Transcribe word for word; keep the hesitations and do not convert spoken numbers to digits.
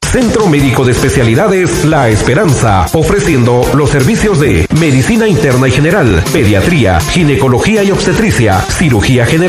Centro Médico de Especialidades La Esperanza, ofreciendo los servicios de medicina interna y general, pediatría, ginecología y obstetricia, cirugía general,